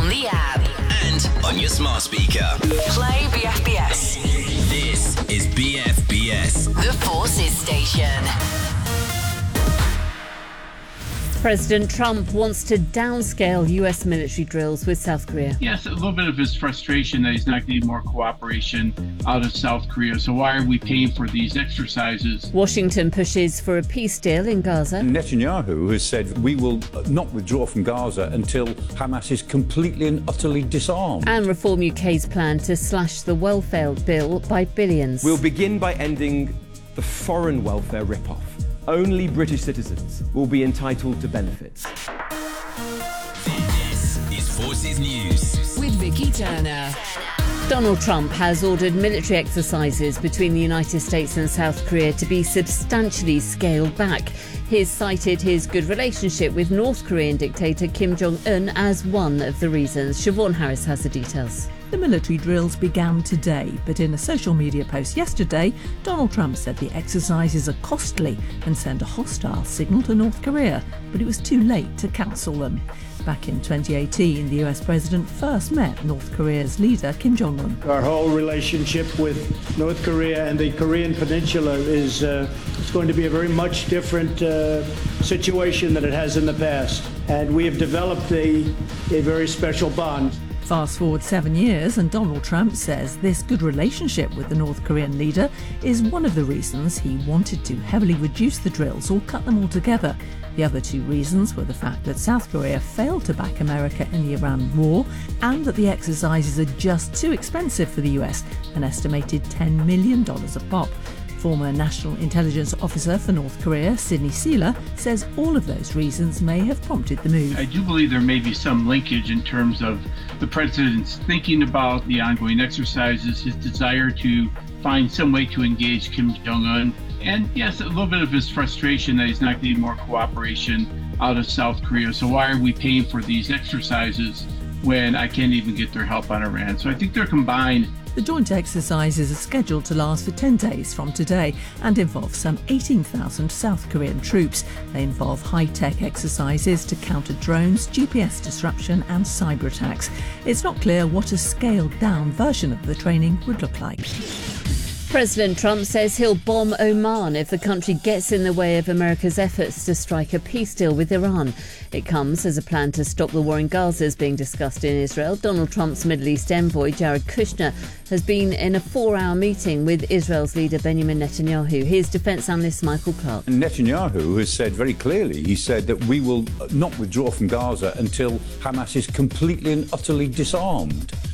on the app and on your smart speaker. Play BFBS. This is BFBS, The Forces Station. President Trump wants to downscale US military drills with South Korea. Yes, a little bit of his frustration that he's not getting more cooperation out of South Korea. So why are we paying for these exercises? Washington pushes for a peace deal in Gaza. Netanyahu has said we will not withdraw from Gaza until Hamas is completely and utterly disarmed. And Reform UK's plan to slash the welfare bill by billions. We'll begin by ending the foreign welfare rip-off. Only British citizens will be entitled to benefits. This is Forces News with Vicky Turner. Donald Trump has ordered military exercises between the United States and South Korea to be substantially scaled back. He's cited his good relationship with North Korean dictator Kim Jong-un as one of the reasons. Siobhan Harris has the details. The military drills began today, but in a social media post yesterday, Donald Trump said the exercises are costly and send a hostile signal to North Korea, but it was too late to cancel them. Back in 2018, the US president first met North Korea's leader, Kim Jong-un. Our whole relationship with North Korea and the Korean Peninsula is going to be a very much different situation than it has in the past. And we have developed a very special bond. Fast forward 7 years and Donald Trump says this good relationship with the North Korean leader is one of the reasons he wanted to heavily reduce the drills or cut them altogether. The other two reasons were the fact that South Korea failed to back America in the Iran war and that the exercises are just too expensive for the US, an estimated $10 million a pop. Former National Intelligence Officer for North Korea, Sidney Sela, says all of those reasons may have prompted the move. I do believe there may be some linkage in terms of the president's thinking about the ongoing exercises, his desire to find some way to engage Kim Jong-un, and yes, a little bit of his frustration that he's not getting more cooperation out of South Korea. So why are we paying for these exercises when I can't even get their help on Iran? So I think they're combined. The joint exercises are scheduled to last for 10 days from today and involve some 18,000 South Korean troops. They involve high-tech exercises to counter drones, GPS disruption and cyber attacks. It's not clear what a scaled-down version of the training would look like. President Trump says he'll bomb Oman if the country gets in the way of America's efforts to strike a peace deal with Iran. It comes as a plan to stop the war in Gaza is being discussed in Israel. Donald Trump's Middle East envoy, Jared Kushner, has been in a 4-hour meeting with Israel's leader, Benjamin Netanyahu. Here's defence analyst Michael Clark. Netanyahu has said very clearly, he said that we will not withdraw from Gaza until Hamas is completely and utterly disarmed.